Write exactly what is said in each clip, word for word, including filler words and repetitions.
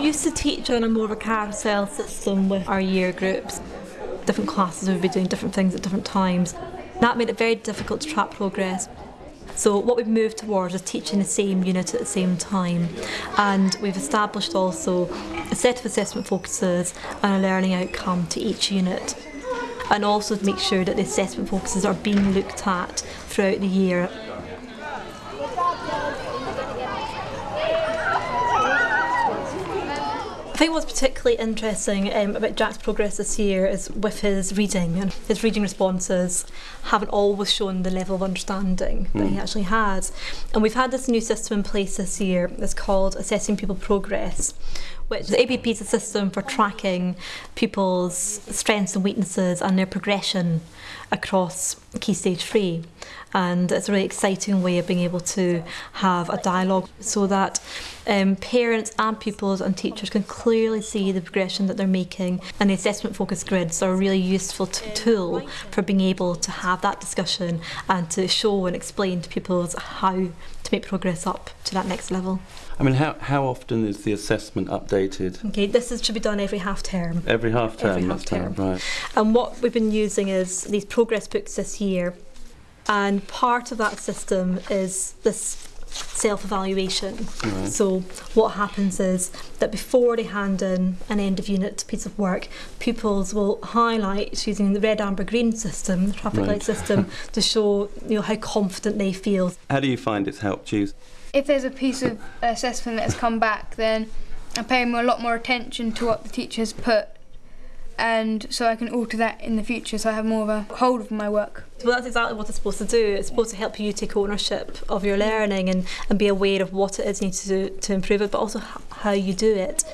used to teach on a more of a carousel system with our year groups. Different classes would be doing different things at different times. That made it very difficult to track progress. So what we've moved towards is teaching the same unit at the same time, and we've established also a set of assessment focuses and a learning outcome to each unit, and also to make sure that the assessment focuses are being looked at throughout the year. I think what's particularly interesting um, about Jack's progress this year is with his reading, and his reading responses haven't always shown the level of understanding that mm. he actually has. And we've had this new system in place this year that's called Assessing Pupil Progress, which the A P P is a system for tracking pupils' strengths and weaknesses and their progression across Key Stage three. And it's a really exciting way of being able to have a dialogue so that um, parents and pupils and teachers can clearly see the progression that they're making, and the assessment focus grids are a really useful t tool for being able to have that discussion and to show and explain to pupils how to make progress up to that next level. I mean, how, how often is the assessment updated? Okay, this is, should be done every half term. Every half term, every half term. Right. And what we've been using is these progress books this year, and part of that system is this self-evaluation. Right. So what happens is that before they hand in an end of unit piece of work, pupils will highlight using the red, amber, green system, the traffic right. light system, to show, you know, how confident they feel. How do you find it's helped you? If there's a piece of assessment that has come back, then I pay a lot more attention to what the teacher's put, and so I can alter that in the future, so I have more of a hold of my work. Well, that's exactly what it's supposed to do. It's supposed to help you take ownership of your learning and, and be aware of what it is you need to do to improve it, but also how you do it.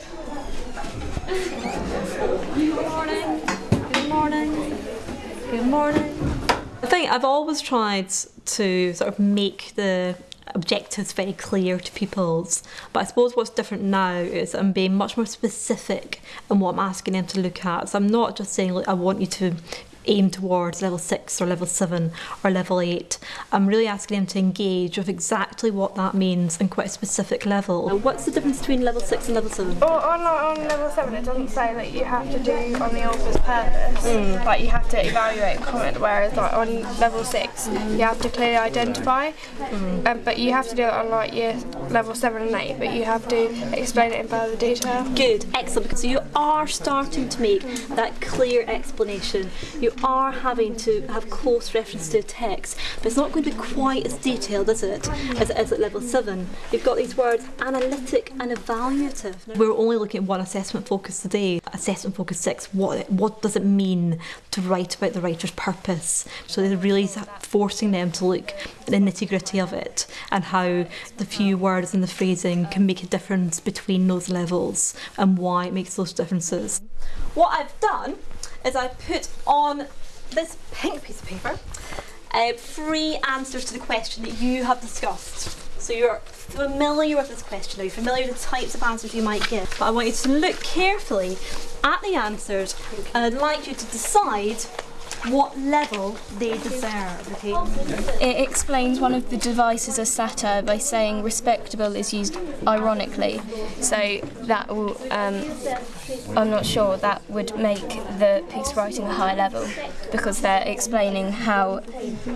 Good morning. Good morning. Good morning. I think I've always tried to sort of make the objectives very clear to pupils, but I suppose what's different now is I'm being much more specific in what I'm asking them to look at. So I'm not just saying, look, I want you to aim towards level six or level seven or level eight. I'm really asking them to engage with exactly what that means in quite a specific level. What's the difference between level six and level seven? Well, on, on level seven it doesn't say that you have to do on the author's purpose, mm. like you have to evaluate and comment, whereas like on level six mm. you have to clearly identify, mm. um, but you have to do it on like year level seven and eight, but you have to explain it in further detail. Good, excellent, because you are starting to make that clear explanation. You are having to have close reference to text, but it's not going to be quite as detailed, is it, as it is at level seven. You've got these words, analytic and evaluative. We're only looking at one assessment focus today. Assessment focus six, what, what does it mean to write about the writer's purpose? So they're really forcing them to look at the nitty-gritty of it and how the few words and the phrasing can make a difference between those levels and why it makes those differences. What I've done is I put on this pink piece of paper uh, three answers to the question that you have discussed. So you're familiar with this question, are you familiar with the types of answers you might give? But I want you to look carefully at the answers, and I'd like you to decide what level they deserve. Okay? It explains one of the devices as satire by saying respectable is used ironically, so that will, um, I'm not sure, that would make the piece of writing a high level because they're explaining how